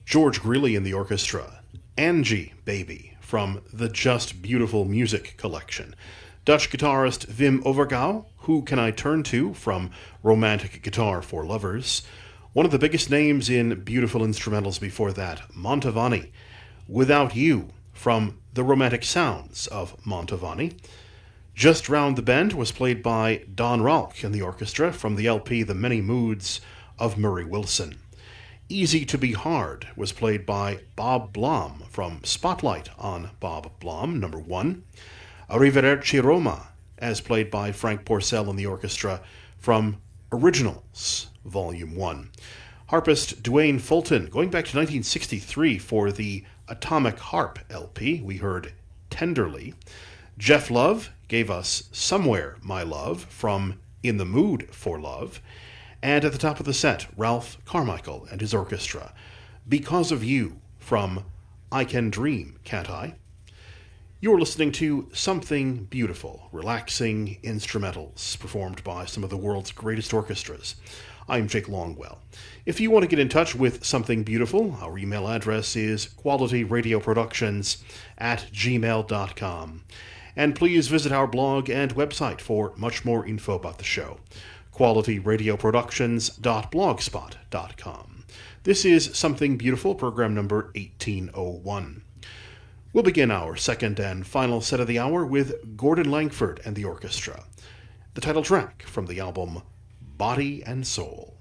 George Greeley and the orchestra, Angie Baby, from the Just Beautiful Music collection. Dutch guitarist Wim Overgouw, Who Can I Turn To, from Romantic Guitar for Lovers. One of the biggest names in beautiful instrumentals before that, Mantovani, Without You, from the Romantic Sounds of Mantovani. Just Round the Bend was played by Don Rauch and the orchestra from the LP The Many Moods of Murray Wilson. Easy to Be Hard was played by Bob Blom from Spotlight on Bob Blom, number 1. Arrivederci Roma, as played by Frank Porcel and the orchestra from Originals, Volume 1. Harpist Duane Fulton, going back to 1963 for the Atomic Harp LP, we heard Tenderly. Jeff Love gave us Somewhere, My Love, from In the Mood for Love. And at the top of the set, Ralph Carmichael and his orchestra, Because of You, from I Can Dream, Can't I? You're listening to Something Beautiful, relaxing instrumentals performed by some of the world's greatest orchestras. I'm Jake Longwell. If you want to get in touch with Something Beautiful, our email address is qualityradioproductions@gmail.com. And please visit our blog and website for much more info about the show. qualityradioproductions.blogspot.com. This is Something Beautiful, program number 1801. We'll begin our second and final set of the hour with Gordon Langford and the orchestra. The title track from the album Body and Soul.